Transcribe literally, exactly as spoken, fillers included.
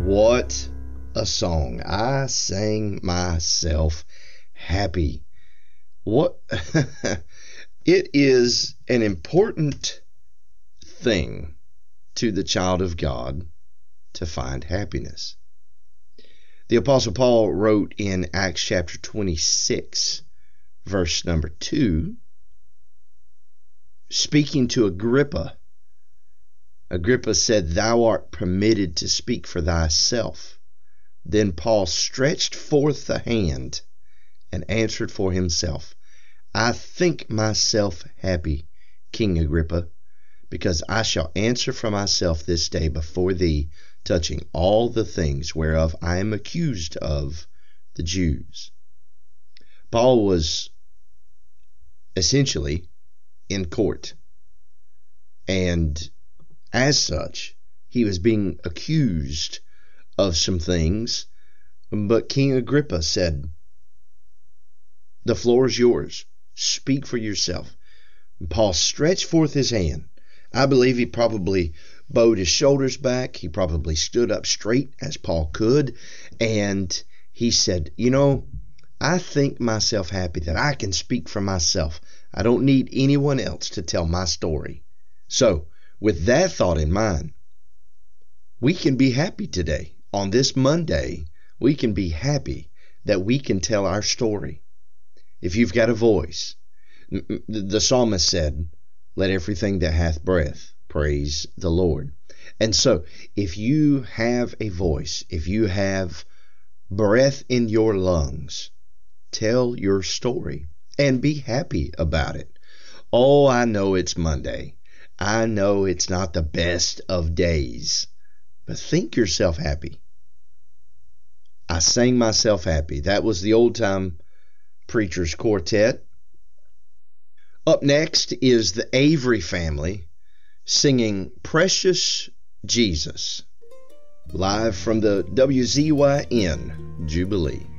What a song. I sang myself happy. What? It is an important thing to the child of God to find happiness. The Apostle Paul wrote in Acts chapter twenty-six, verse number two, speaking to Agrippa. Agrippa said, "Thou art permitted to speak for thyself." Then Paul stretched forth the hand and answered for himself, "I think myself happy, King Agrippa, because I shall answer for myself this day before thee touching all the things whereof I am accused of the Jews." Paul was essentially in court, and as such, he was being accused of some things, but King Agrippa said, "The floor is yours. Speak for yourself." And Paul stretched forth his hand. I believe he probably bowed his shoulders back. He probably stood up straight as Paul could, and he said, "You know, I think myself happy that I can speak for myself. I don't need anyone else to tell my story." So, with that thought in mind, we can be happy today. On this Monday, we can be happy that we can tell our story. If you've got a voice, the psalmist said, "Let everything that hath breath praise the Lord." And so, if you have a voice, if you have breath in your lungs, tell your story and be happy about it. Oh, I know it's Monday. I know it's not the best of days, but think yourself happy. I sang myself happy. That was the Old Time Preachers Quartet. Up next is the Avery family singing "Precious Jesus," live from the W Z Y N Jubilee.